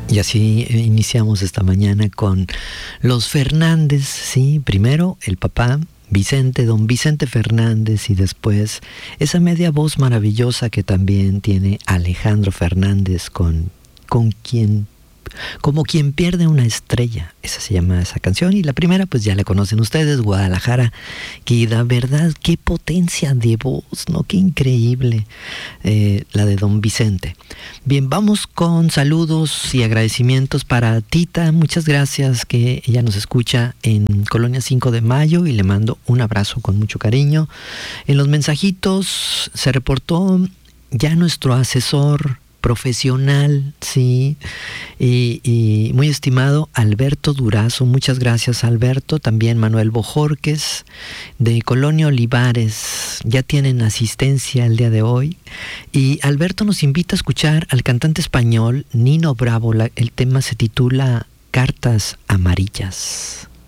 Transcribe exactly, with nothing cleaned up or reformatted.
Y así iniciamos esta mañana con los Fernández, sí, primero el papá Vicente, don Vicente Fernández, y después esa media voz maravillosa que también tiene Alejandro Fernández, con, con quien, como quien pierde una estrella. Esa se llama esa canción. Y la primera pues ya la conocen ustedes, Guadalajara, que la verdad, qué potencia de voz, ¿no? Qué increíble, eh, la de don Vicente. Bien, vamos con saludos y agradecimientos para Tita. Muchas gracias, que ella nos escucha en Colonia cinco de Mayo, y le mando un abrazo con mucho cariño. En los mensajitos se reportó ya nuestro asesor profesional, sí, y, y muy estimado Alberto Durazo. Muchas gracias, Alberto. También Manuel Bojorques de Colonia Olivares, ya tienen asistencia el día de hoy. Y Alberto nos invita a escuchar al cantante español Nino Bravo. La, el tema se titula Cartas Amarillas.